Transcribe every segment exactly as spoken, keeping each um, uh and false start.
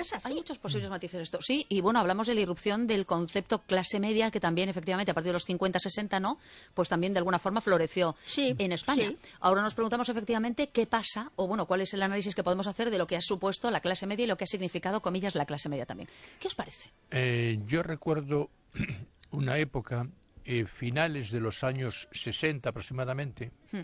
Es así. Hay muchos posibles matices esto. Sí, y bueno, hablamos de la irrupción del concepto clase media, que también, efectivamente, a partir de los cincuenta, sesenta, ¿no? Pues también, de alguna forma, floreció sí, en España. Sí. Ahora nos preguntamos, efectivamente, qué pasa, o bueno, cuál es el análisis que podemos hacer de lo que ha supuesto la clase media y lo que ha significado, comillas, la clase media también. ¿Qué os parece? Eh, yo recuerdo una época, eh, finales de los años sesenta aproximadamente, hmm.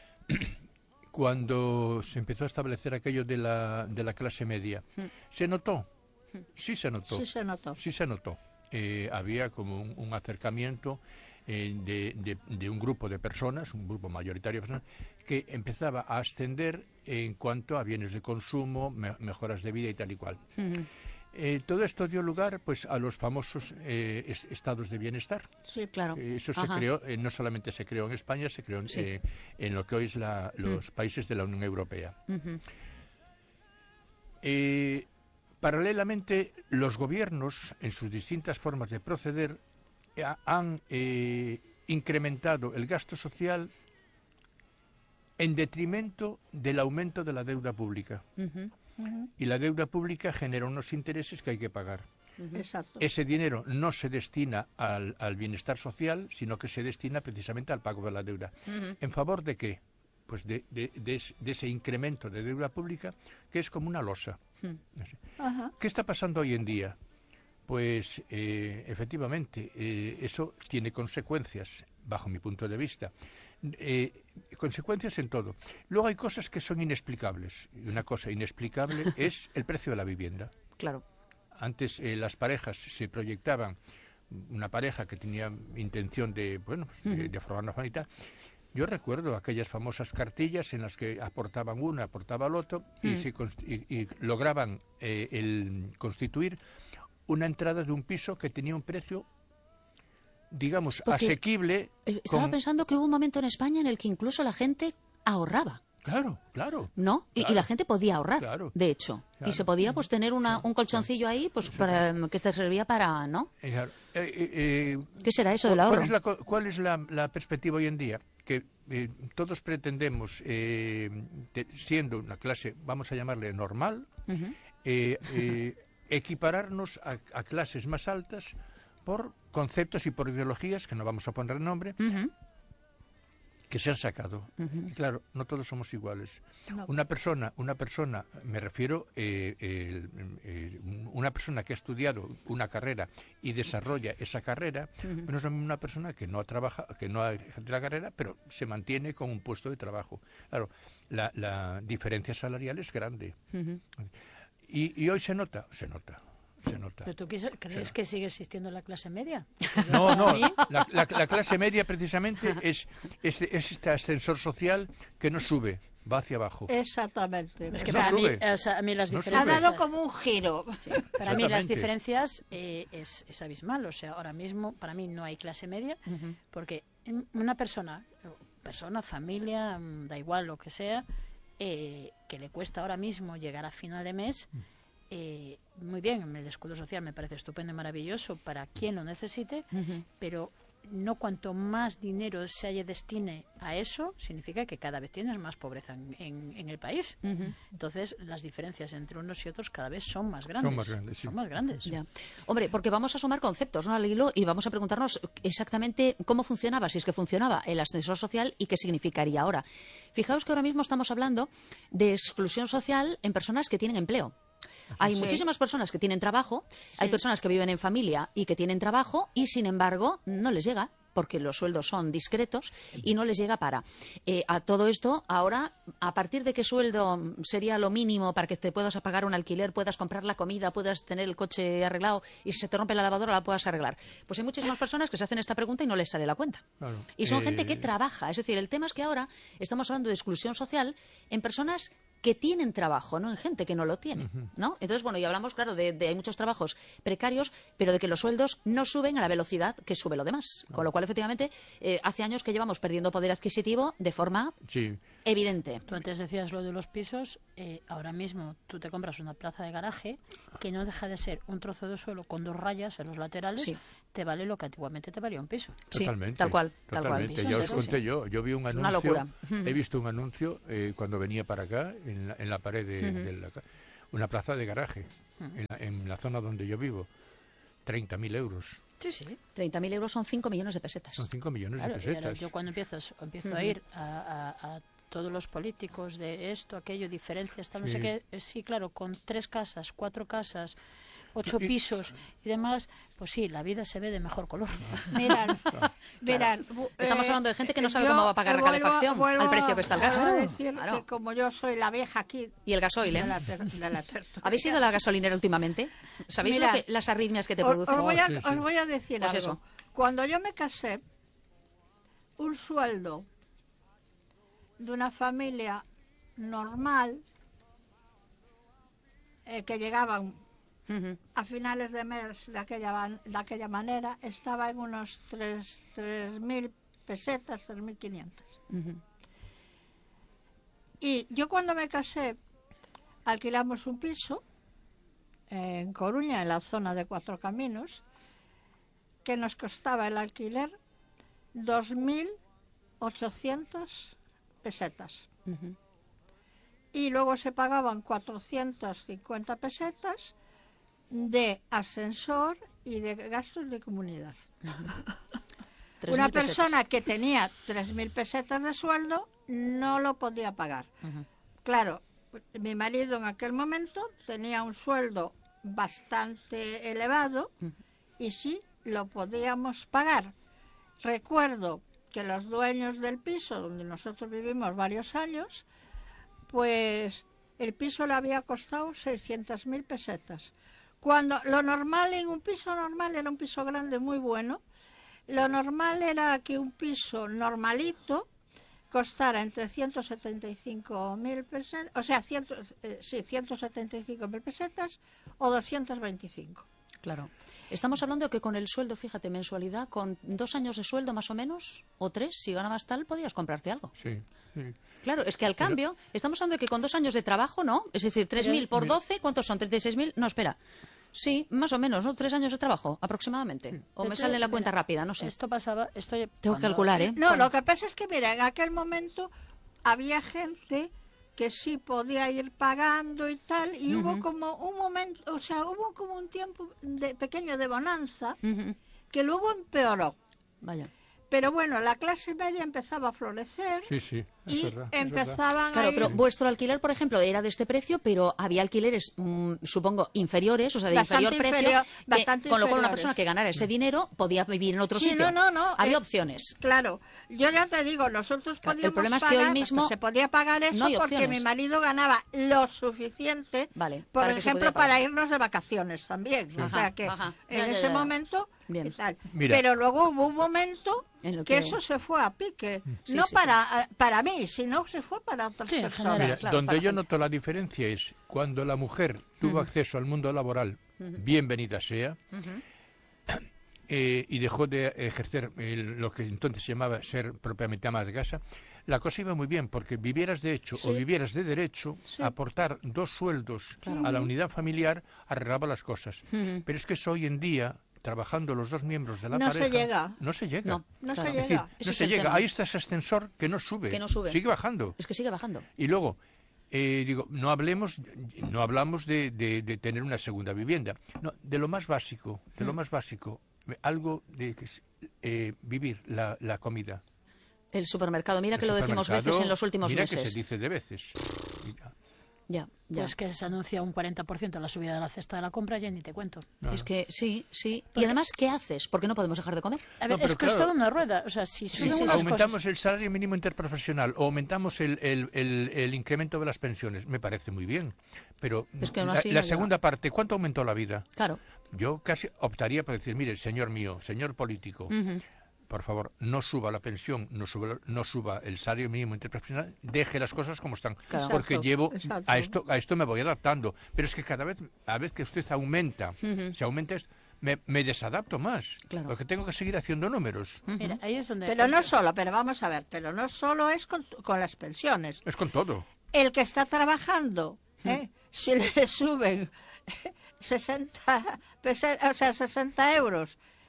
cuando se empezó a establecer aquello de la, de la clase media. Hmm. Se notó, hmm. sí se notó. Sí se notó. Sí se notó. Eh, había como un, un acercamiento eh, de, de, de un grupo de personas, un grupo mayoritario de personas, que empezaba a ascender en cuanto a bienes de consumo, me, mejoras de vida y tal y cual. Hmm. Eh, todo esto dio lugar, pues, a los famosos eh, es, estados de bienestar. Sí, claro. Eh, eso Ajá. se creó, eh, no solamente se creó en España, se creó en, sí. eh, en lo que hoy es la, los mm. países de la Unión Europea. Uh-huh. eh, paralelamente, los gobiernos, en sus distintas formas de proceder, eh, han eh, incrementado el gasto social en detrimento del aumento de la deuda pública. Uh-huh. Uh-huh. Y la deuda pública genera unos intereses que hay que pagar. Uh-huh. Exacto. Ese dinero no se destina al, al bienestar social, sino que se destina precisamente al pago de la deuda. Uh-huh. ¿En favor de qué? Pues de, de, de, de ese incremento de deuda pública, que es como una losa. Uh-huh. Uh-huh. ¿Qué está pasando hoy en día? Pues eh, efectivamente, eh, eso tiene consecuencias, bajo mi punto de vista. Eh, consecuencias en todo. Luego hay cosas que son inexplicables. Y una cosa inexplicable es el precio de la vivienda. Claro. Antes eh, las parejas se proyectaban, una pareja que tenía intención de, bueno, uh-huh. de, de formar una familia. Yo recuerdo aquellas famosas cartillas en las que aportaban una, aportaba el otro, uh-huh. y, se y, y lograban eh, el constituir una entrada de un piso que tenía un precio, digamos, porque asequible. Estaba con... pensando que hubo un momento en España en el que incluso la gente ahorraba. Claro, claro. ¿No? Y, claro, y la gente podía ahorrar, claro, de hecho. Claro, y se podía pues tener una, un colchoncillo ahí pues para que te servía para, ¿no? Claro. Eh, eh, ¿Qué será eso del ahorro? ¿Cuál es la, cuál es la, la perspectiva hoy en día? Que eh, todos pretendemos, eh, de, siendo una clase, vamos a llamarle normal, uh-huh. eh, eh, equipararnos a, a clases más altas por conceptos y por ideologías, que no vamos a poner nombre, uh-huh. que se han sacado. Uh-huh. Y claro, no todos somos iguales. No. Una persona, una persona, me refiero, eh, eh, eh, una persona que ha estudiado una carrera y desarrolla esa carrera, uh-huh. no es una persona que no trabaja, que no ha ejercido la carrera, pero se mantiene con un puesto de trabajo. Claro, la, la diferencia salarial es grande. Uh-huh. Y, y hoy se nota, se nota. Se nota. ¿Pero tú crees que sigue existiendo la clase media? No, no, la, la, la clase media precisamente es, es, es este ascensor social que no sube, va hacia abajo. Exactamente. Es que no para mí, sube. o sea, a mí las no diferencias... Ha dado como un giro. Sí, para mí las diferencias eh, es, es abismal. O sea, ahora mismo para mí no hay clase media, uh-huh. porque una persona, persona, familia, da igual lo que sea, eh, que le cuesta ahora mismo llegar a final de mes... Eh, muy bien, el escudo social me parece estupendo y maravilloso para quien lo necesite, uh-huh. pero no cuanto más dinero se haya destine a eso, significa que cada vez tienes más pobreza en, en, en el país. Uh-huh. Entonces, las diferencias entre unos y otros cada vez son más grandes. Son más grandes, sí. Son más grandes. Ya. Hombre, porque vamos a sumar conceptos, ¿no?, al hilo, y vamos a preguntarnos exactamente cómo funcionaba, si es que funcionaba el ascensor social y qué significaría ahora. Fijaos que ahora mismo estamos hablando de exclusión social en personas que tienen empleo. Hay sí. muchísimas personas que tienen trabajo, sí. hay personas que viven en familia y que tienen trabajo y, sin embargo, no les llega porque los sueldos son discretos y no les llega para. Eh, a todo esto, ahora, ¿a partir de qué sueldo sería lo mínimo para que te puedas pagar un alquiler, puedas comprar la comida, puedas tener el coche arreglado y si se te rompe la lavadora la puedas arreglar? Pues hay muchísimas personas que se hacen esta pregunta y no les sale la cuenta. Claro. Y son eh... gente que trabaja. Es decir, el tema es que ahora estamos hablando de exclusión social en personas que tienen trabajo, no en gente que no lo tiene, uh-huh. ¿no? Entonces, bueno, y hablamos, claro, de, de hay muchos trabajos precarios, pero de que los sueldos no suben a la velocidad que sube lo demás. No. Con lo cual, efectivamente, eh, hace años que llevamos perdiendo poder adquisitivo de forma sí. evidente. Tú antes decías lo de los pisos, eh, ahora mismo tú te compras una plaza de garaje que no deja de ser un trozo de suelo con dos rayas en los laterales, sí. te vale lo que antiguamente te valía un piso. Totalmente. Sí, tal cual. Totalmente. Tal cual. Ya os conté sí. yo, yo vi un anuncio, una locura. he visto un anuncio eh, cuando venía para acá, en la, en la pared de, uh-huh. de la, una plaza de garaje. en la, en la zona donde yo vivo, treinta mil euros. Sí, sí. treinta mil euros son cinco millones de pesetas. Son cinco millones Claro, de y ahora pesetas. yo cuando empiezo, empiezo Ujú. a ir a, a- a todos los políticos de esto, aquello, diferencias, tal, no sé Sí. qué, eh, sí, claro, con tres casas, cuatro casas, ocho Y- pisos y demás, pues sí, la vida se ve de mejor color. Mirad, mirad. bu- Estamos eh, hablando de gente que no sabe yo cómo va a pagar la vuelvo- calefacción vuelvo al precio que está el gas. a decir Claro. que como yo soy la vieja aquí Y el gasoil, de ¿eh? la, ter- de la tertulia, ¿Habéis ido a la gasolinera últimamente? ¿Sabéis lo Mirad, que, las arritmias que te os, producen? os voy a, Oh, sí, sí. os voy a decir Pues algo. eso. Cuando yo me casé, un sueldo de una familia normal eh, que llegaban Ujú. a finales de mes de aquella, van- de aquella manera estaba en unos tres mil pesetas, tres mil quinientas. Ujú. Y yo cuando me casé alquilamos un piso en Coruña, en la zona de Cuatro Caminos, que nos costaba el alquiler dos mil ochocientas pesetas. Ujú. Y luego se pagaban cuatrocientas cincuenta pesetas de ascensor y de gastos de comunidad. Tres Una mil pesetas. persona que tenía tres mil pesetas de sueldo no lo podía pagar. Ujú. Claro, mi marido en aquel momento tenía un sueldo bastante elevado Ujú. y sí lo podíamos pagar. Recuerdo que los dueños del piso donde nosotros vivimos varios años, pues el piso le había costado seiscientas mil pesetas. Cuando lo normal en un piso normal era un piso grande muy bueno, lo normal era que un piso normalito costara entre ciento setenta y cinco mil pesetas, o sea, cien, eh, sí, ciento setenta y cinco mil pesetas o doscientos veinticinco. Claro. Estamos hablando de que con el sueldo, fíjate, mensualidad, con dos años de sueldo más o menos, o tres, si ganabas tal, podías comprarte algo. Sí, sí. Claro, es que al Pero- cambio, estamos hablando de que con dos años de trabajo, ¿no? Es decir, tres mil por Mira. doce, ¿cuántos son? ¿treinta y seis mil? No, espera. Sí, más o menos, ¿no? Tres años de trabajo, aproximadamente. O me Esto- sale la mira, cuenta rápida, no sé. Esto pasaba, esto Tengo que cuando- calcular, ¿eh? No, lo que pasa es que, mira, en aquel momento había gente que sí podía ir pagando y tal, y Ujú. hubo como un momento, o sea, hubo como un tiempo de pequeño de bonanza Ujú. que luego empeoró. Vaya. Pero bueno, la clase media empezaba a florecer Sí, sí, es y verdad, es verdad. empezaban Claro, a ir... pero vuestro alquiler, por ejemplo, era de este precio, pero había alquileres, mm, supongo, inferiores, o sea, de Bastante inferior precio, inferior- que- bastante con lo cual una inferiores. persona que ganara ese dinero podía vivir en otro Sí, sitio. no, no, no, Había eh, opciones. Claro, yo ya te digo, nosotros Claro, el podíamos problema es que pagar, hoy mismo se podía pagar eso no hay porque opciones. mi marido ganaba lo suficiente, Vale, por para que se ejemplo, pudiera pagar. para irnos de vacaciones también. O Ajá, sea que ajá. en Ya, ya, ese ya. momento Bien. y tal. Mira. Pero luego hubo un momento En el que que- eso se fue a pique, Sí, no sí, para para mí, sino se fue para otras Sí, en personas. general. Mira, claro, donde para yo gente. noto la diferencia es cuando la mujer tuvo acceso al mundo laboral, bienvenida sea, eh, y dejó de ejercer el- lo que entonces se llamaba ser propiamente ama de casa, la cosa iba muy bien, porque vivieras de hecho o Sí. vivieras de derecho, aportar dos sueldos a la unidad familiar arreglaba las cosas. Ujú. Pero es que eso hoy en día, trabajando los dos miembros de la No se pareja, llega. no se llega. No, No claro. se Es decir, llega. Ese no es se el llega. tema. Ahí está ese ascensor que no sube. Que no sube. Sigue bajando. Es que sigue bajando. Y luego, eh, digo, no hablemos, no hablamos de, de- de tener una segunda vivienda. No, de lo más básico, de lo más básico, algo de que es, eh, vivir la, la comida. El supermercado, mira El que lo decimos supermercado, veces en los últimos mira meses. que se dice de veces. Mira, Ya, ya. Pues que se anuncia un cuarenta por ciento la subida de la cesta de la compra, ya ni te cuento. no, Es no. que sí, sí. Y además, ¿qué haces? ¿Por qué no podemos dejar de comer? A No, ver, pero es que es claro. toda una rueda. O sea, si Sí, suben sí, unas aumentamos cosas... el salario mínimo interprofesional o aumentamos el, el- el- el incremento de las pensiones, me parece muy bien. Pero Es que aún la, así la no llega. segunda parte, ¿cuánto aumentó la vida? Claro. Yo casi optaría por decir, mire, señor mío, señor político, Ujú. por favor, no suba la pensión, no suba, no suba el salario mínimo interprofesional, deje las cosas como están, Claro. porque Exacto, llevo exacto. a esto, a esto me voy adaptando. Pero es que cada vez, a vez que usted aumenta, Ujú. se aumenta esto, me, me desadapto más, Claro. porque tengo que seguir haciendo números. Mira, ahí es donde... Pero no solo, pero vamos a ver, pero no solo es con, con las pensiones. Es con todo. El que está trabajando, ¿eh? Si le suben sesenta, pese- o sea, sesenta euros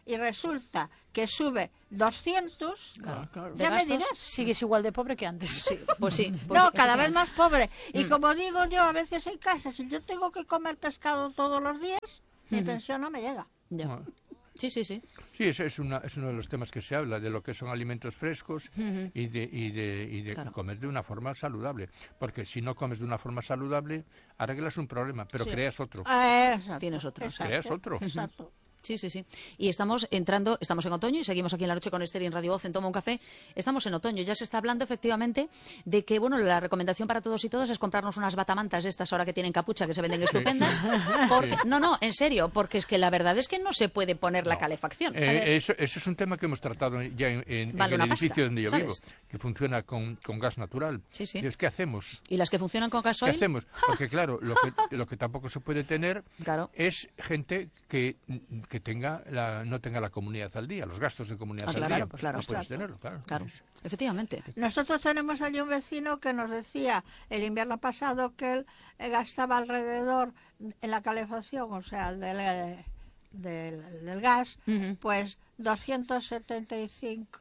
y resulta que sube doscientos, Claro, claro. ya ¿De me gastos? dirás. Sigues igual de pobre que antes. Sí, pues sí. Pues No, cada vez más pobre. Y Mm. como digo yo, a veces en casa, si yo tengo que comer pescado todos los días, mi pensión no me llega. Ya. Ah. Sí, sí, sí. Sí, ese es, una, es uno de los temas que se habla, de lo que son alimentos frescos y de, y de, y de Claro. comer de una forma saludable. Porque si no comes de una forma saludable, arreglas un problema, pero Sí. creas otro. Ah, exacto, Tienes otro. exacto, Creas otro. Exacto. Sí, sí, sí. Y estamos entrando, estamos en otoño y seguimos aquí en La Noche con Esther y en Radio Voz en Toma un Café. Estamos en otoño. Ya se está hablando efectivamente de que, bueno, la recomendación para todos y todas es comprarnos unas batamantas de estas ahora que tienen capucha, que se venden estupendas. Porque, no, no, en serio, porque es que la verdad es que no se puede poner la calefacción. Eh, eso, eso es un tema que hemos tratado ya en, en- Vale en el una pasta, edificio donde yo ¿sabes? vivo, que funciona con, con gas natural. Sí, sí. Y es, ¿qué hacemos? Y las que funcionan con ¿Qué gasoil, hacemos? Porque claro, lo que, lo que tampoco se puede tener Claro. es gente que, que tenga la, no tenga la comunidad al día, los gastos de comunidad Ah, al claro, día. pues claro. No puedes Claro. tenerlo, claro. claro, Es- efectivamente. Nosotros tenemos allí un vecino que nos decía el invierno pasado que él eh, gastaba alrededor en la calefacción, o sea, del, eh, del, del gas, Ujú. pues doscientos setenta y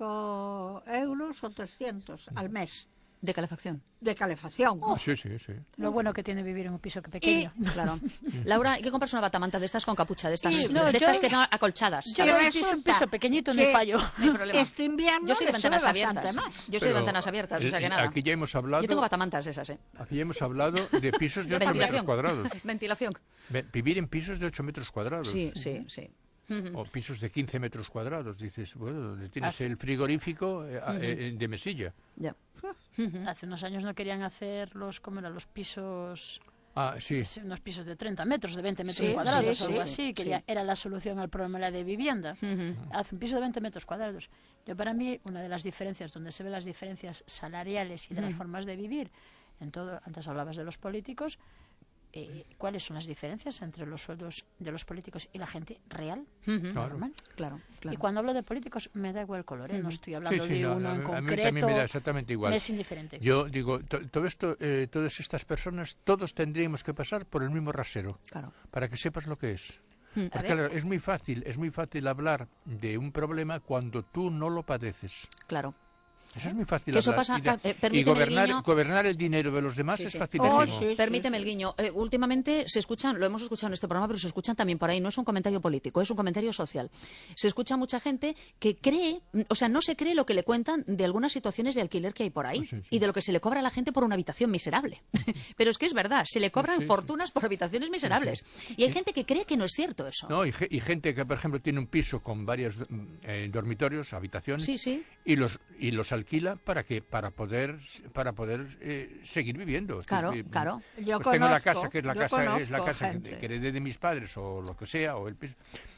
cinco euros o trescientos al mes De calefacción. de calefacción. Sí, sí, sí. Lo bueno que tiene vivir en un piso que pequeño. Claro. Laura, hay que comprarse una batamanta de estas con capucha, de estas, Sí, no, de yo- estas que son acolchadas. Yo Y en un ¿sabes? piso, un resulta piso pequeñito no que- hay fallo. No hay problema. Este invierno Yo soy de le ventanas sube bastante abiertas. más. Yo soy de Pero, ventanas abiertas, o sea que eh, nada. Aquí ya hemos hablado, Yo tengo batamantas de esas, ¿eh? aquí ya hemos hablado de pisos de De ocho ventilación. metros cuadrados. Ventilación. Ve- Vivir en pisos de ocho metros cuadrados. Sí, sí, sí. Ujú. O pisos de quince metros cuadrados. Dices, bueno, donde tienes Hace- el frigorífico eh, a- eh, de mesilla. Ya. Hace unos años no querían hacer los, ¿cómo eran? Los pisos, Ah, sí. sí, unos pisos de treinta metros, de veinte metros Sí, cuadrados, sí, algo sí, así. sí. Quería- Era la solución al problema de vivienda. Ujú. Hace un piso de veinte metros cuadrados. Yo, para mí, una de las diferencias, donde se ven las diferencias salariales y de las formas de vivir, en todo, antes hablabas de los políticos, eh, ¿cuáles son las diferencias entre los sueldos de los políticos y la gente real? Ujú. Claro. Normal. Claro, claro. Y cuando hablo de políticos, me da igual el color, ¿eh? No estoy hablando Sí, sí, de no, uno a en mí- a mí concreto. también me da exactamente igual. Me es indiferente. Yo digo, to- todo esto, eh, todas estas personas, todos tendríamos que pasar por el mismo rasero, Claro. para que sepas lo que es. Mm. Porque ver. claro, es muy fácil, es muy fácil hablar de un problema cuando tú no lo padeces. Claro. Eso es muy fácil Que eso hablar. pasa- y, de- eh, y permíteme el gobernar, guiño. gobernar el dinero de los demás Sí, es sí. facilísimo. Oh, sí. Permíteme el guiño. Eh, últimamente se escuchan, lo hemos escuchado en este programa, pero se escuchan también por ahí. No es un comentario político, es un comentario social. Se escucha mucha gente que cree, o sea, no se cree lo que le cuentan de algunas situaciones de alquiler que hay por ahí Sí, sí. y de lo que se le cobra a la gente por una habitación miserable. Pero es que es verdad, se le cobran Sí, sí. fortunas por habitaciones miserables. Y hay gente que cree que no es cierto eso. No, y, ge- y gente que, por ejemplo, tiene un piso con varios mm, eh, dormitorios, habitaciones, Sí, sí. y los y los alquila para que para poder para poder eh, seguir viviendo. Claro, Eh, claro. Yo pues tengo la conozco, casa que es la yo casa es la conozco casa que, gente. que heredé de mis padres o lo que sea o el piso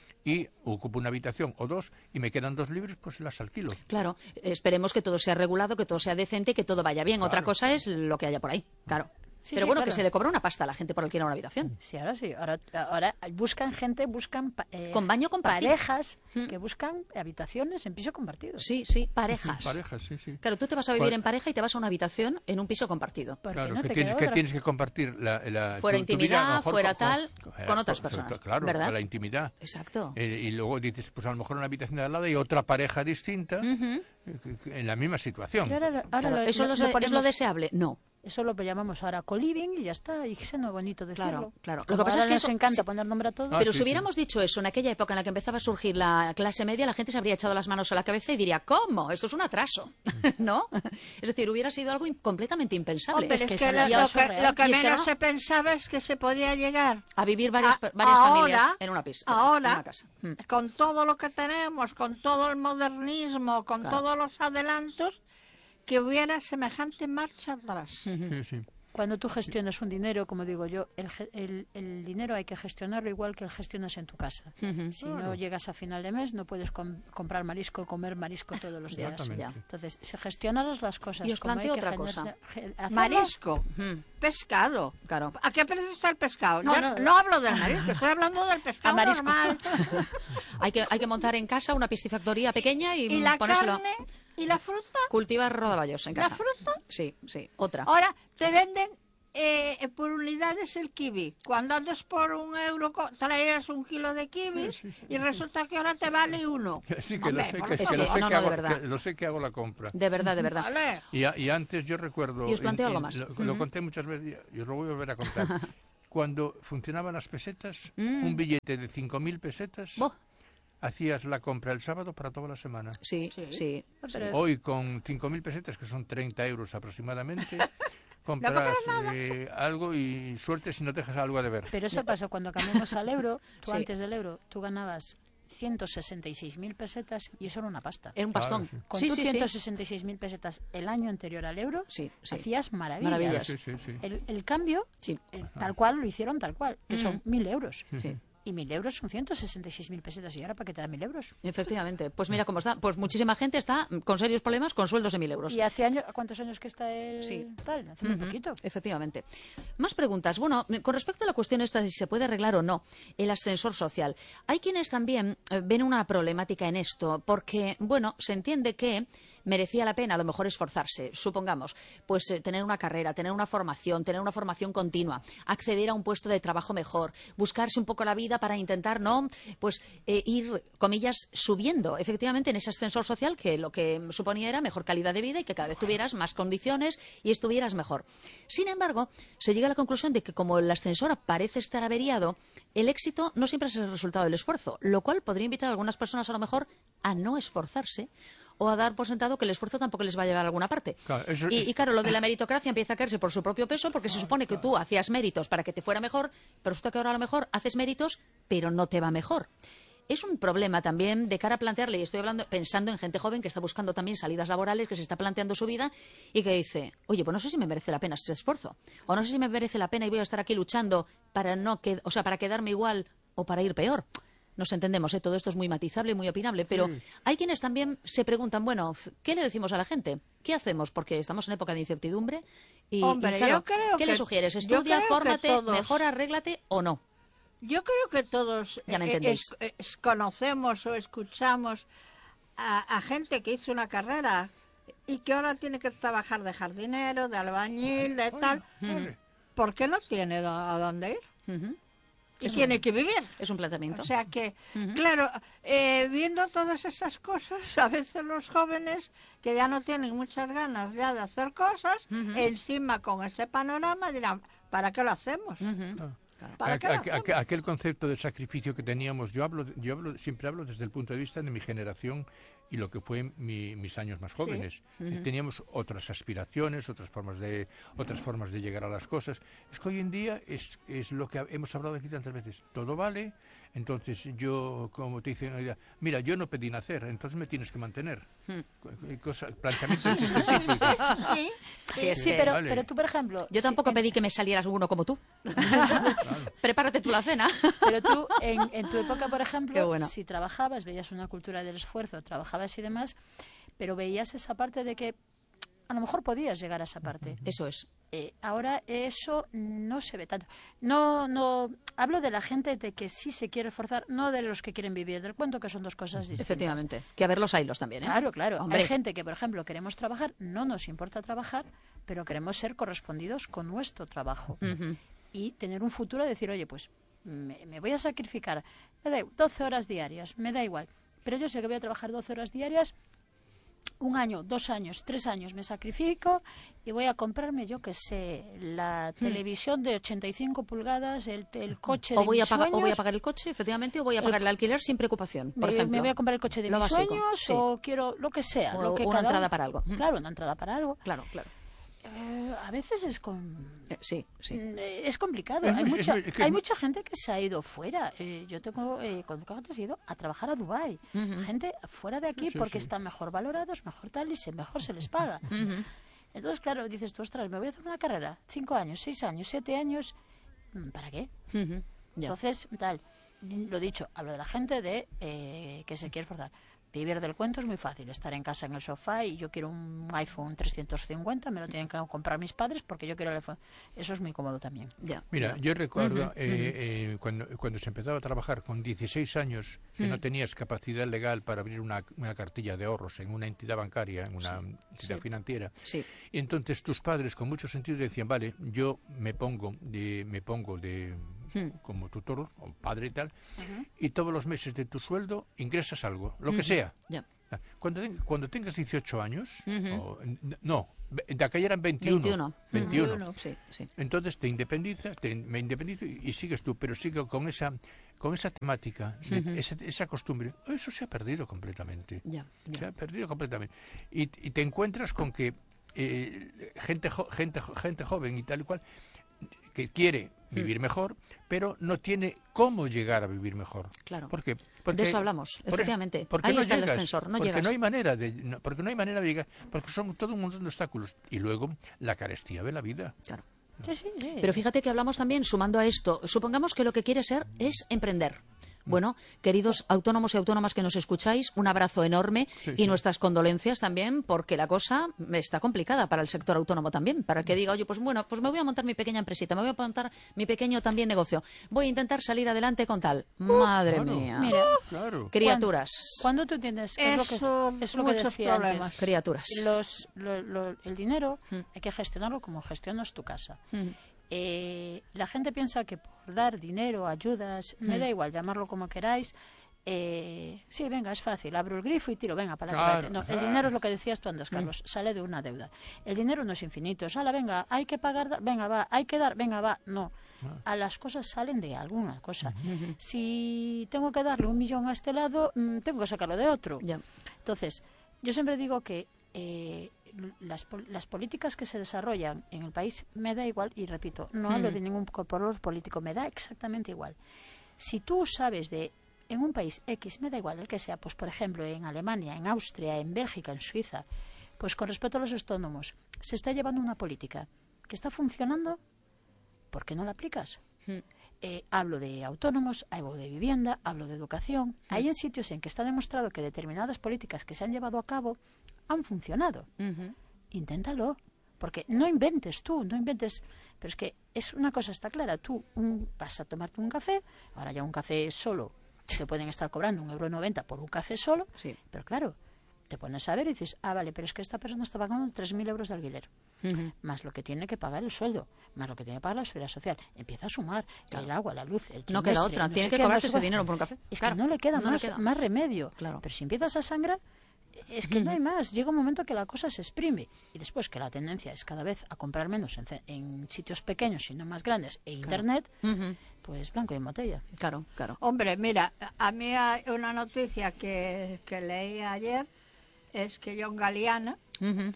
y ocupo una habitación o dos y me quedan dos libres, pues las alquilo. Claro, esperemos que todo sea regulado, que todo sea decente, que todo vaya bien. Otra Claro. cosa es lo que haya por ahí, claro. Sí, Pero sí, bueno, que claro. se le cobra una pasta a la gente por alquilar una habitación. Sí, ahora sí. Ahora, ahora buscan gente, buscan pa- eh, Con baño compartido. parejas Mm. que buscan habitaciones en piso compartido. Sí, sí, parejas. Parejas, sí, sí. Claro, tú te vas a vivir ¿Cuál? en pareja y te vas a una habitación en un piso compartido. Porque Claro, no que, te tienes, queda que otra. tienes que compartir la, la- Fuera tu- tu intimidad, vida, a lo mejor, fuera con- tal, con- con otras sobre- personas, Claro, ¿verdad? la intimidad. Exacto. Eh, y luego dices, pues a lo mejor una habitación de al lado y otra pareja distinta Ujú. eh, que- que- en la misma situación. Y ahora, ahora Claro, lo- ¿Eso lo- lo- lo es lo ponemos- deseable? No. Eso lo llamamos ahora co-living y ya está. Y es no bonito decirlo. Claro, claro. Lo Como que pasa es ahora que nos eso- encanta sí. poner nombre a todo. Ah, Pero sí, si hubiéramos dicho eso en aquella época en la que empezaba a surgir la clase media, la gente se habría echado las manos a la cabeza y diría, ¿cómo? Esto es un atraso, ¿no? Es decir, hubiera sido algo in- completamente impensable. Hombre, Es es que que, esa lo, es la lo cosa que, real. lo que Y es que menos no. se pensaba es que se podía llegar A vivir varias, a- varias ahora, familias en una pista, en ahora, una casa. Mm. con todo lo que tenemos, con todo el modernismo, con Claro. todos los adelantos, que hubiera semejante marcha atrás. Sí, sí. Cuando tú gestionas un dinero, como digo yo, el, ge- el, el dinero hay que gestionarlo igual que el gestionas en tu casa. Ujú. Si no llegas a final de mes, no puedes com- comprar marisco, comer marisco todos los días. Exactamente. Ya. Entonces, si gestionaras las cosas Y os como hay planteo que otra generar- cosa. ge- hacerlo- Marisco, Mm. pescado. Claro. ¿A qué precio está el pescado? No, Yo no. no hablo del marisco, estoy hablando del pescado A marisco. normal. Hay que, hay que montar en casa una piscifactoría pequeña y, Y la ponérselo. carne y la fruta. Cultivar rodaballos en ¿La casa. fruta? Sí, sí, otra. Ahora te venden eh, por unidades el kiwi. Cuando antes por un euro co- traías un kilo de kiwi Sí, sí, sí, y sí. resulta que ahora te vale uno. Sí, que, Hombre, lo, sé, por que, que favor. lo, sé No, que no, hago, de verdad. que lo sé que hago la compra. De verdad, de verdad. Vale. Y, a- y antes yo recuerdo... Y os planteo y- algo y más. Lo, lo Ujú. conté muchas veces y os lo voy a volver a contar. Cuando funcionaban las pesetas, Mm. un billete de cinco mil pesetas, Buah, hacías la compra el sábado para toda la semana. sí, Sí. sí. sí. Hoy con cinco mil pesetas, que son treinta euros aproximadamente, compras eh, algo y suerte si no dejas algo a deber. Pero eso pasó cuando cambiamos al euro. Tú Sí. antes del euro, tú ganabas ciento sesenta y seis mil pesetas y eso era una pasta. Era un Claro, pastón. sí. Con Sí, tus sí, sí. ciento sesenta y seis mil pesetas el año anterior al euro, Sí, sí. hacías maravillas. Maravillas. Sí, sí, sí. El, el cambio, Sí. eh, tal cual, lo hicieron tal cual, que Mm. son mil euros. Sí. Y mil euros son ciento sesenta y seis mil pesetas. ¿Y ahora para qué te dan mil euros? Efectivamente. Pues mira cómo está. Pues muchísima gente está con serios problemas con sueldos de mil euros. ¿Y hace años, cuántos años que está el Sí. tal? Hace muy Ujú, poquito. Efectivamente. Más preguntas. Bueno, con respecto a la cuestión esta de si se puede arreglar o no el ascensor social, hay quienes también eh, ven una problemática en esto, porque, bueno, se entiende que merecía la pena a lo mejor esforzarse, supongamos, pues eh, tener una carrera, tener una formación, tener una formación continua, acceder a un puesto de trabajo mejor, buscarse un poco la vida para intentar, ¿no? Pues eh, ir, comillas, subiendo efectivamente en ese ascensor social que lo que suponía era mejor calidad de vida y que cada vez tuvieras más condiciones y estuvieras mejor. Sin embargo, se llega a la conclusión de que como el ascensor parece estar averiado, el éxito no siempre es el resultado del esfuerzo, lo cual podría invitar a algunas personas a lo mejor a no esforzarse o a dar por sentado que el esfuerzo tampoco les va a llevar a alguna parte. Claro, eso- y, y claro, lo de la meritocracia empieza a caerse por su propio peso porque se supone que tú hacías méritos para que te fuera mejor, pero resulta que ahora a lo mejor haces méritos, pero no te va mejor. Es un problema también de cara a plantearle, y estoy hablando, pensando en gente joven que está buscando también salidas laborales, que se está planteando su vida y que dice, oye, pues no sé si me merece la pena ese esfuerzo, o no sé si me merece la pena y voy a estar aquí luchando para no que, o sea, para quedarme igual o para ir peor. Nos entendemos, ¿eh? Todo esto es muy matizable y muy opinable, pero hay quienes también se preguntan, bueno, ¿qué le decimos a la gente? ¿Qué hacemos? Porque estamos en época de incertidumbre y, Hombre, y, claro, yo creo ¿qué que- le sugieres? yo ¿Estudia, creo que fórmate, todos- mejora, arréglate o no? Yo creo que todos Ya me eh, entendéis. es- es- conocemos o escuchamos a, a gente que hizo una carrera y que ahora tiene que trabajar de jardinero, de albañil, de tal. Vale. ¿Por qué no tiene do- a dónde ir? Ujú. Y tiene que vivir. Es un planteamiento. O sea que, Ujú. claro, eh, viendo todas esas cosas, a veces los jóvenes que ya no tienen muchas ganas ya de hacer cosas, Ujú. encima con ese panorama dirán, ¿para qué lo hacemos? Ujú. Ah. Claro. ¿Para qué lo Aqu- aqu- hacemos? aquel concepto de sacrificio que teníamos, yo hablo, yo hablo, siempre hablo desde el punto de vista de mi generación y lo que fue mi- mis años más jóvenes. Eh, Teníamos otras aspiraciones, otras formas de, otras formas de llegar a las cosas. Es que hoy en día es, es lo que ha- hemos hablado aquí tantas veces. Todo vale, entonces yo, como te dicen, oiga, mira, yo no pedí nacer, entonces me tienes que mantener. Co- cosa- planteamientos de este tipo. Sí, Así es Sí, que- pero, vale. pero tú, por ejemplo... Yo si- tampoco en- pedí que me salieras uno como tú. Prepárate tú la cena. Pero tú, en, en tu época, por Qué ejemplo, bueno. si trabajabas, veías una cultura del esfuerzo, trabajabas y demás, pero veías esa parte de que a lo mejor podías llegar a esa parte. Eso es. Eh, ahora eso no se ve tanto. No, no, hablo de la gente de que sí se quiere esforzar, no de los que quieren vivir del cuento, que son dos cosas distintas. Efectivamente. Que a ver los hilos también, ¿eh? Claro, claro. Hombre. Hay gente que, por ejemplo, queremos trabajar, no nos importa trabajar, pero queremos ser correspondidos con nuestro trabajo. Ujú. Y tener un futuro, decir, oye, pues me, me voy a sacrificar, me da igual, doce horas diarias, me da igual, pero yo sé que voy a trabajar doce horas diarias, un año, dos años, tres años me sacrifico y voy a comprarme, yo que sé, la televisión de ochenta y cinco pulgadas, el, el coche de O voy, a mis pagar, o voy a sueños, pagar el coche, efectivamente, o voy a pagar el alquiler sin preocupación, por me, ejemplo. me voy a comprar el coche de Lo mis básico, sueños sí. o quiero lo que sea. O lo que una cada entrada uno- para algo. Mm. Claro, una entrada para algo. Claro, claro. Eh, a veces es con... Eh, sí, sí. Mm, eh, Es complicado. Es hay muy- mucha, es muy- es que hay es muy- mucha gente que se ha ido fuera. Eh, yo tengo, eh, conozco gente que se ha ido a trabajar a Dubái. Ujú. Gente fuera de aquí Sí, porque sí. están mejor valorados, mejor tal y se, mejor se les paga. Ujú. Entonces, claro, dices tú, ostras, me voy a hacer una carrera, cinco años, seis años, siete años, mm, ¿para qué? Ujú. Ya. Entonces, tal, lo dicho, hablo de la gente de eh, que se quiere esforzar. Vivir del cuento es muy fácil, estar en casa en el sofá y yo quiero un iPhone trescientos cincuenta, me lo tienen que comprar mis padres porque yo quiero el iPhone. Eso es muy cómodo también. Ya, Mira, ya. yo recuerdo Uh-huh, eh, eh, cuando, cuando se empezaba a trabajar con dieciséis años, que uh-huh. no tenías capacidad legal para abrir una, una cartilla de ahorros en una entidad bancaria, en una Sí, entidad sí. financiera. Sí. Y entonces tus padres, con mucho sentido, decían, vale, yo me pongo de, me pongo de Hmm. como tutor o padre y tal, Uh-huh. y todos los meses de tu sueldo ingresas algo, lo que Uh-huh. sea. Ya. Cuando, ten- cuando tengas dieciocho años, Uh-huh. o, no, de aquella eran veintiuno. veintiuno. veintiuno. veintiuno. Sí, sí. Entonces te independizas, te, me independizo y, y sigues tú, pero sigo con esa con esa temática, de- Ujú. esa, esa costumbre. Eso se ha perdido completamente. Ya, ya. Se ha perdido completamente. Y, y te encuentras con que eh, gente, jo- gente, jo- gente joven y tal y cual que quiere vivir mejor, pero no tiene cómo llegar a vivir mejor. Claro. ¿Por qué? De eso hablamos, por- efectivamente. porque Ahí no está el llegas, ascensor, no porque llegas. no hay manera de, no- porque no hay manera de llegar, porque son todo un montón de obstáculos. Y luego la carestía de la vida. Claro. Sí, sí, sí. Pero fíjate que hablamos también, sumando a esto, supongamos que lo que quiere ser es emprender. Bueno, queridos autónomos y autónomas que nos escucháis, un abrazo enorme Sí, y sí. nuestras condolencias también, porque la cosa está complicada para el sector autónomo también. Para el que diga, oye, pues bueno, pues me voy a montar mi pequeña empresita, me voy a montar mi pequeño también negocio. Voy a intentar salir adelante con tal. Madre claro. mía. Mira, Claro. Criaturas. cuando tú tienes... Es lo que, Eso, es lo que muchos decía problemas. antes. Criaturas. Los, lo- lo- el dinero Mm. hay que gestionarlo como gestionas tu casa. Mm. Eh, la gente piensa que por dar dinero, ayudas, me Mm. da igual llamarlo como queráis. Eh, sí, venga, es fácil, abro el grifo y tiro, venga, para Claro, adelante. No, el claro. dinero es lo que decías tú antes, Mm. Carlos, sale de una deuda. El dinero no es infinito, sala, venga, hay que pagar, da- venga, va, hay que dar, venga, va, no. A las cosas salen de alguna cosa. Si tengo que darle un millón a este lado, mm, tengo que sacarlo de otro. Ya. Entonces, yo siempre digo que eh, las, pol- las políticas que se desarrollan en el país me da igual, y repito, no hablo Ujú. de ningún color político, me da exactamente igual. Si tú sabes de, en un país X, me da igual el que sea, pues por ejemplo en Alemania, en Austria, en Bélgica, en Suiza, pues con respecto a los autónomos, se está llevando una política que está funcionando, ¿por qué no la aplicas? Mm. Eh, hablo de autónomos, hablo de vivienda, hablo de educación. Hay en sitios en que está demostrado que determinadas políticas que se han llevado a cabo han funcionado. Ujú. Inténtalo, porque no inventes tú, no inventes. Pero es que es una cosa está clara. Tú un, vas a tomarte un café, ahora ya un café solo, te pueden estar cobrando un euro noventa por un café solo, Sí. pero claro, te pones a ver y dices, ah, vale, pero es que esta persona está pagando tres mil euros de alquiler, Ujú. más lo que tiene que pagar el sueldo, más lo que tiene que pagar la seguridad social. Empieza a sumar Claro. el agua, la luz, el No queda trimestre, otra, no tiene sé que qué, no cobrarse sé ese cuál. dinero por un café. Es Claro, que no le queda, no le más, queda. más remedio. Claro. Pero si empiezas a sangrar, es que no hay más. Llega un momento que la cosa se exprime. Y después que la tendencia es cada vez a comprar menos en, ce- en sitios pequeños y no más grandes, e Internet, Ujú. pues blanco y en botella. Claro, claro. Hombre, mira, a mí hay una noticia que, que leí ayer, es que John Galliana, Ujú.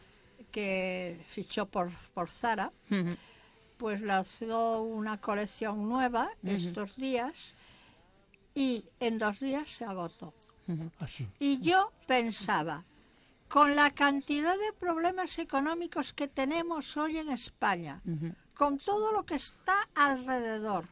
que fichó por, por Zara, Ujú. pues lanzó una colección nueva estos días y en dos días se agotó. Ujú. Así. Y yo pensaba, con la cantidad de problemas económicos que tenemos hoy en España, Ujú. con todo lo que está alrededor,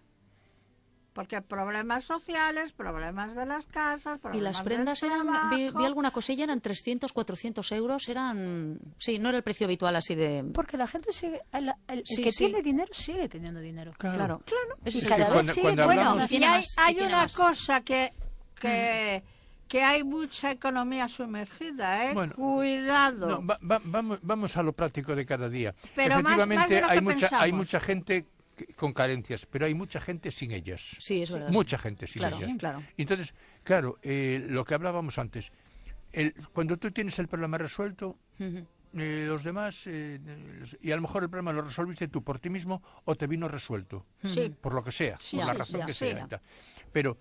porque problemas sociales, problemas de las casas, Y problemas las prendas del eran, vi, vi trabajo, alguna cosilla, eran trescientos, cuatrocientos euros, eran... Sí, no era el precio habitual así de... Porque la gente sigue, el, el- el Sí, que sí. tiene dinero sigue teniendo dinero. Claro, claro. Ese Y es el cada tema. vez Cuando- sigue, cuando bueno, hablamos- y tiene hay, más, hay y tiene una más. cosa que, que, que hay mucha economía sumergida, ¿eh? Bueno, Cuidado. No, va- va- vamos, vamos a lo práctico de cada día. Pero más- Efectivamente, más de lo que hay, mucha, hay pensamos. mucha gente que- con carencias, pero hay mucha gente sin ellas. Sí, es verdad. Mucha gente sin Claro, ellas. claro. Entonces, claro, eh, lo que hablábamos antes, el, cuando tú tienes el problema resuelto, Ujú. eh, los demás, eh, los- y a lo mejor el problema lo resolviste tú por ti mismo o te vino resuelto, Sí. por lo que sea, Sí, por ya, la razón ya, que sí, sea. ya. y tal. Pero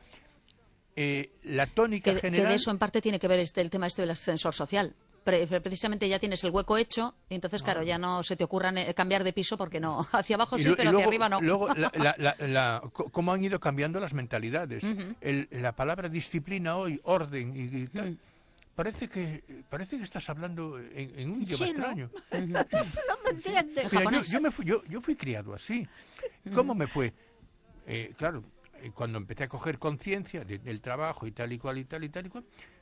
eh, la tónica Que, que general... de eso en parte tiene que ver este, el tema este del ascensor social. Pre- precisamente ya tienes el hueco hecho y entonces, claro, ya no se te ocurra ne- cambiar de piso porque no. Hacia abajo Y sí, lu- y pero luego, hacia arriba no. Luego, la, la- la- la- co- cómo han ido cambiando las mentalidades. Ujú. El- la palabra disciplina hoy, orden y, y tal, Mm. parece que parece que estás hablando en, en un idioma Sí, ¿no? extraño. No me entiendes. Ujú. Mira, yo, Japonés. yo, me fui, yo, yo fui criado así. ¿Cómo me fue? Eh, claro, eh, cuando empecé a coger conciencia de- del trabajo y tal y cual y tal y tal y cual,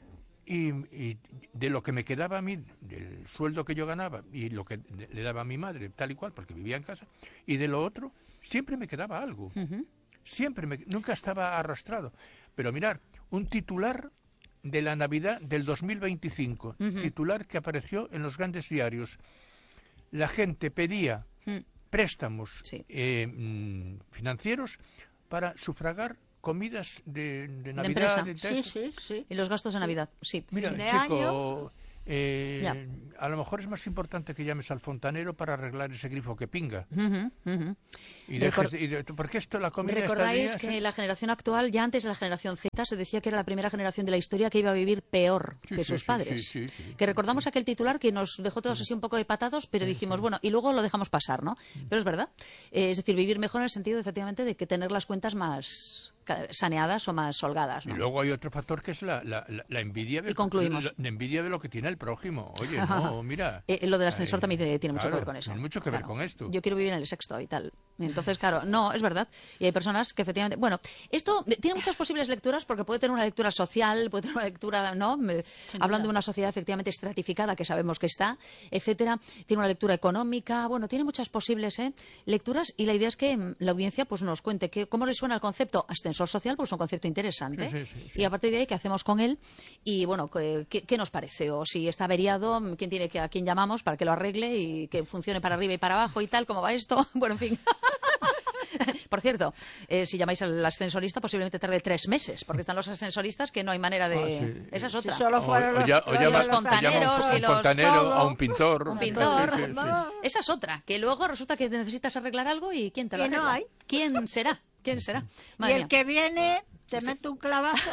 y, y de lo que me quedaba a mí, del sueldo que yo ganaba y lo que le daba a mi madre, tal y cual, porque vivía en casa, y de lo otro, siempre me quedaba algo. Uh-huh. Siempre, me, nunca estaba arrastrado. Pero mirar, un titular de la Navidad del dos mil veinticinco, uh-huh. titular que apareció en los grandes diarios. La gente pedía uh-huh. préstamos sí. eh, financieros para sufragar comidas de, de Navidad. De de sí, sí, sí. Y los gastos de Navidad, sí. Mira, de chico, eh, a lo mejor es más importante que llames al fontanero para arreglar ese grifo que pinga. Uh-huh, uh-huh. Y dejes, y de, porque esto, la comida ¿Recordáis está que ¿sí? la generación actual, ya antes de la generación Z, se decía que era la primera generación de la historia que iba a vivir peor sí, que sí, sus sí, padres? Sí, sí, sí, que recordamos sí. aquel titular que nos dejó todos así un poco de patados, pero sí, dijimos, sí. bueno, y luego lo dejamos pasar, ¿no? Pero es verdad. Eh, es decir, vivir mejor en el sentido, efectivamente, de que tener las cuentas más saneadas o más holgadas, ¿no? Y luego hay otro factor que es la, la, la, la envidia de, y concluimos. La, la envidia de lo que tiene el prójimo. Oye, no, mira. Eh, lo del ascensor eh, también tiene, tiene mucho claro, que ver con eso. Tiene mucho que claro. ver con esto. Yo quiero vivir en el sexto y tal. Entonces, claro, no, es verdad. Y hay personas que efectivamente... Bueno, esto tiene muchas posibles lecturas porque puede tener una lectura social, puede tener una lectura, ¿no? Me, hablando de una sociedad efectivamente estratificada que sabemos que está, etcétera. Tiene una lectura económica. Bueno, tiene muchas posibles ¿eh? lecturas y la idea es que la audiencia pues nos cuente que, cómo le suena el concepto ascensor social, pues es un concepto interesante. Sí, sí, sí, sí. Y a partir de ahí, ¿qué hacemos con él? Y bueno, ¿qué, qué nos parece? O si está averiado, ¿quién tiene que, ¿a quién llamamos para que lo arregle y que funcione para arriba y para abajo y tal? ¿Cómo va esto? Bueno, en fin. Por cierto, eh, si llamáis al ascensorista posiblemente tarde tres meses, porque están los ascensoristas que no hay manera de... Ah, sí. Esa es otra. Si solo fueron o, o, ya, o llama, los fontaneros un, y los... fontanero, todo. a un pintor. Un pintor. Sí, sí, sí. Esa es otra, que luego resulta que necesitas arreglar algo y ¿quién te lo Que arregla? no hay. ¿Quién será? ¿Quién será? Madre y el mía. que viene... Te meto un clavazo.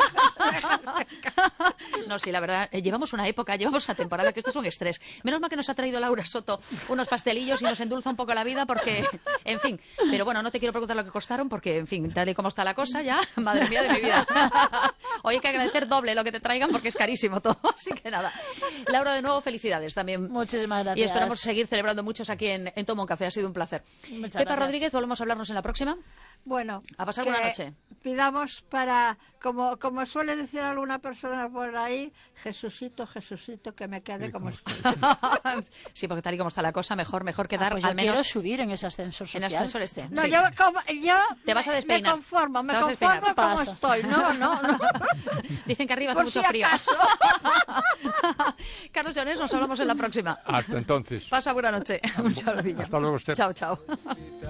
No, sí, la verdad, eh, llevamos una época, llevamos una temporada que esto es un estrés. Menos mal que nos ha traído Laura Soto unos pastelillos y nos endulza un poco la vida porque, en fin, pero bueno, no te quiero preguntar lo que costaron porque, en fin, tal y como está la cosa ya, madre mía de mi vida. Hoy hay que agradecer doble lo que te traigan porque es carísimo todo, así que nada. Laura, de nuevo, felicidades también. Muchísimas gracias. Y esperamos seguir celebrando muchos aquí en, en Toma un Café, ha sido un placer. Muchas Pepa gracias. Rodríguez, volvemos a hablarnos en la próxima. Bueno, a pasar que buena noche. Pidamos para, como, como suele decir alguna persona por ahí, Jesucito, Jesucito, que me quede como estoy. Sí, porque tal y como está la cosa, mejor, mejor quedar Ah, pues al yo menos quiero subir en ese ascensor social. en el ascensor este. No, sí. yo, como, yo Te vas a me, despeinar. me conformo, me Te vas a despeinar. conformo como Pasa. estoy. No, no, no. Dicen que arriba hace Por mucho si frío. acaso. Carlos Llorens, nos hablamos en la próxima. Hasta entonces. Pasa buena noche. Un saludillo. Hasta luego, Esther. Chao, chao.